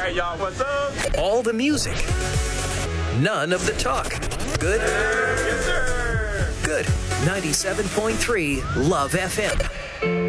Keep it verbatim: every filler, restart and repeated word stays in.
Hey, y'all, what's up? All the music. None of the talk. Good? Yes, sir. Good. ninety-seven point three Love F M.